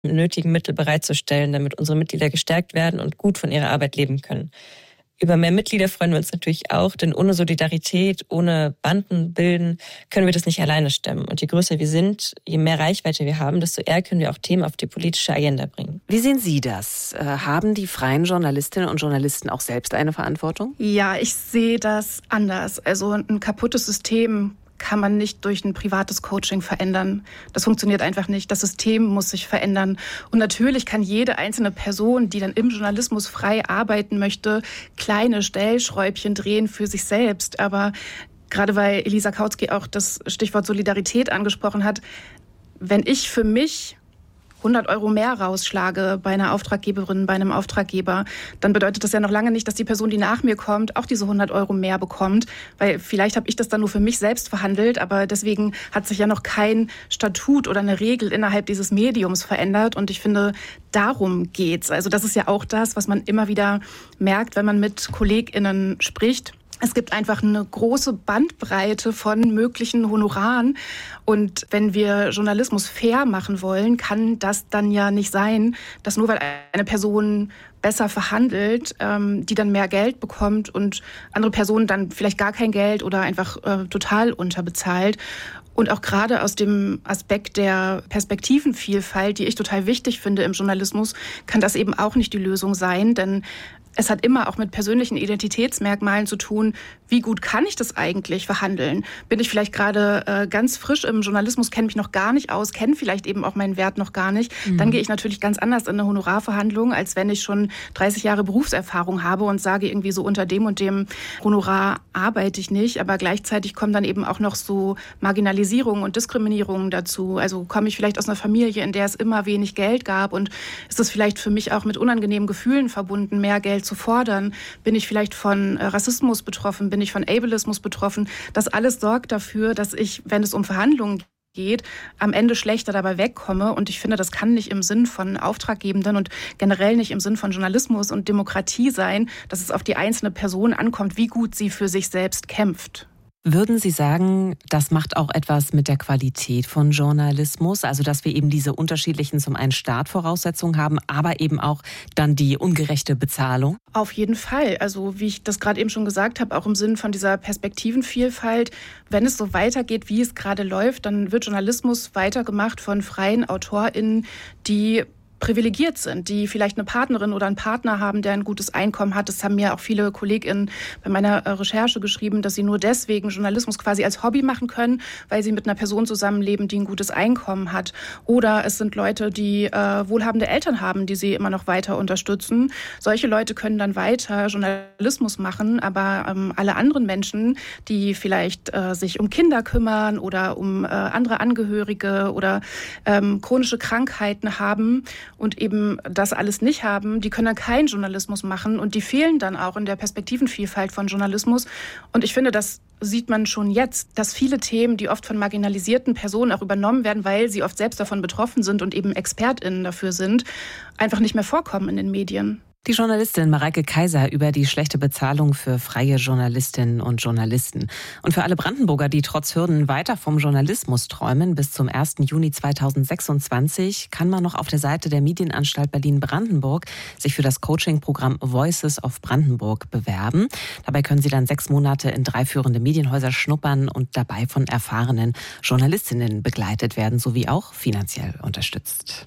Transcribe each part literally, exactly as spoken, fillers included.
nötigen Mittel bereitzustellen, damit unsere Mitglieder gestärkt werden und gut von ihrer Arbeit leben können. Über mehr Mitglieder freuen wir uns natürlich auch, denn ohne Solidarität, ohne Bandenbilden können wir das nicht alleine stemmen. Und je größer wir sind, je mehr Reichweite wir haben, desto eher können wir auch Themen auf die politische Agenda bringen. Wie sehen Sie das? Haben die freien Journalistinnen und Journalisten auch selbst eine Verantwortung? Ja, ich sehe das anders. Also ein kaputtes System kann man nicht durch ein privates Coaching verändern. Das funktioniert einfach nicht. Das System muss sich verändern. Und natürlich kann jede einzelne Person, die dann im Journalismus frei arbeiten möchte, kleine Stellschräubchen drehen für sich selbst. Aber gerade weil Elisa Kautsky auch das Stichwort Solidarität angesprochen hat, wenn ich für mich hundert Euro mehr rausschlage bei einer Auftraggeberin, bei einem Auftraggeber, dann bedeutet das ja noch lange nicht, dass die Person, die nach mir kommt, auch diese hundert Euro mehr bekommt. Weil vielleicht habe ich das dann nur für mich selbst verhandelt, aber deswegen hat sich ja noch kein Statut oder eine Regel innerhalb dieses Mediums verändert. Und ich finde, darum geht's. Also das ist ja auch das, was man immer wieder merkt, wenn man mit KollegInnen spricht. Es gibt einfach eine große Bandbreite von möglichen Honoraren. Und wenn wir Journalismus fair machen wollen, kann das dann ja nicht sein, dass nur weil eine Person besser verhandelt, ähm, die dann mehr Geld bekommt und andere Personen dann vielleicht gar kein Geld oder einfach äh, total unterbezahlt. Und auch gerade aus dem Aspekt der Perspektivenvielfalt, die ich total wichtig finde im Journalismus, kann das eben auch nicht die Lösung sein, denn es hat immer auch mit persönlichen Identitätsmerkmalen zu tun. Wie gut kann ich das eigentlich verhandeln? Bin ich vielleicht gerade äh, ganz frisch im Journalismus, kenne mich noch gar nicht aus, kenne vielleicht eben auch meinen Wert noch gar nicht. Mhm. Dann gehe ich natürlich ganz anders in eine Honorarverhandlung, als wenn ich schon dreißig Jahre Berufserfahrung habe und sage irgendwie so, unter dem und dem Honorar arbeite ich nicht. Aber gleichzeitig kommen dann eben auch noch so Marginalisierungen und Diskriminierungen dazu. Also komme ich vielleicht aus einer Familie, in der es immer wenig Geld gab und ist das vielleicht für mich auch mit unangenehmen Gefühlen verbunden, mehr Geld zu fordern? Bin ich vielleicht von Rassismus betroffen? Bin ich von Ableismus betroffen? Das alles sorgt dafür, dass ich, wenn es um Verhandlungen geht, am Ende schlechter dabei wegkomme. Und ich finde, das kann nicht im Sinn von Auftraggebenden und generell nicht im Sinn von Journalismus und Demokratie sein, dass es auf die einzelne Person ankommt, wie gut sie für sich selbst kämpft. Würden Sie sagen, das macht auch etwas mit der Qualität von Journalismus? Also, dass wir eben diese unterschiedlichen zum einen Startvoraussetzungen haben, aber eben auch dann die ungerechte Bezahlung? Auf jeden Fall. Also, wie ich das gerade eben schon gesagt habe, auch im Sinn von dieser Perspektivenvielfalt. Wenn es so weitergeht, wie es gerade läuft, dann wird Journalismus weitergemacht von freien AutorInnen, die privilegiert sind, die vielleicht eine Partnerin oder einen Partner haben, der ein gutes Einkommen hat. Das haben mir auch viele KollegInnen bei meiner Recherche geschrieben, dass sie nur deswegen Journalismus quasi als Hobby machen können, weil sie mit einer Person zusammenleben, die ein gutes Einkommen hat. Oder es sind Leute, die äh, wohlhabende Eltern haben, die sie immer noch weiter unterstützen. Solche Leute können dann weiter Journalismus machen, aber ähm, alle anderen Menschen, die vielleicht äh, sich um Kinder kümmern oder um äh, andere Angehörige oder ähm, chronische Krankheiten haben und eben das alles nicht haben, die können dann keinen Journalismus machen und die fehlen dann auch in der Perspektivenvielfalt von Journalismus. Und ich finde, das sieht man schon jetzt, dass viele Themen, die oft von marginalisierten Personen auch übernommen werden, weil sie oft selbst davon betroffen sind und eben ExpertInnen dafür sind, einfach nicht mehr vorkommen in den Medien. Die Journalistin Mareike Kaiser über die schlechte Bezahlung für freie Journalistinnen und Journalisten. Und für alle Brandenburger, die trotz Hürden weiter vom Journalismus träumen, bis zum ersten Juni zweitausendsechsundzwanzig kann man noch auf der Seite der Medienanstalt Berlin-Brandenburg sich für das Coaching-Programm Voices of Brandenburg bewerben. Dabei können Sie dann sechs Monate in drei führende Medienhäuser schnuppern und dabei von erfahrenen Journalistinnen begleitet werden, sowie auch finanziell unterstützt.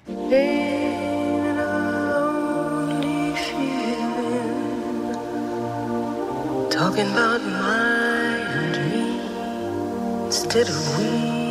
Talking about my dream instead of we.